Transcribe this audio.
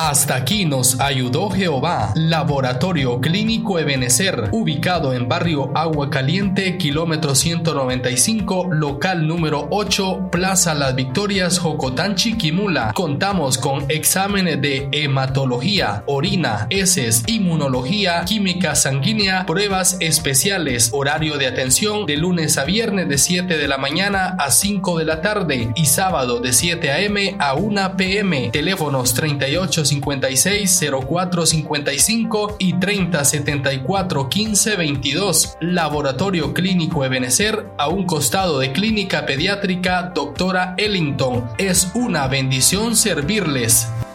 Hasta aquí nos ayudó Jehová. Laboratorio Clínico Ebenecer, ubicado en barrio Agua Caliente, kilómetro 195, local número 8, Plaza Las Victorias, Jocotán, Chiquimula. Contamos con exámenes de hematología, orina, heces, inmunología, química sanguínea, pruebas especiales. Horario de atención de lunes a viernes de 7 de la mañana a 5 de la tarde y sábado de 7 a.m. a 1 p.m. Teléfonos 3856-0455 y 3074-1522. Laboratorio Clínico Ebenecer, a un costado de Clínica Pediátrica Doctora Ellington. Es una bendición servirles.